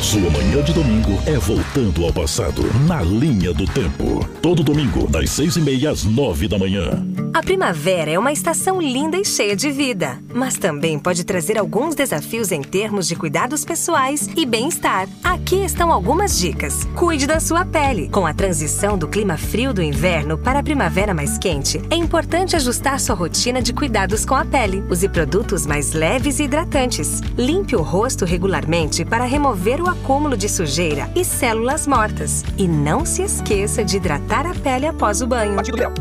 Sua manhã de domingo é voltando ao passado, na linha do tempo. Todo domingo, das 6h30 às 9 da manhã. A primavera é uma estação linda e cheia de vida, mas também pode trazer alguns desafios em termos de cuidados pessoais e bem-estar. Aqui estão algumas dicas. Cuide da sua pele. Com a transição do clima frio do inverno para a primavera mais quente, é importante ajustar sua rotina de cuidados com a pele. Use produtos mais leves e hidratantes. Limpe o rosto regularmente para remover o acúmulo de sujeira e células mortas. E não se esqueça de hidratar a pele após o banho.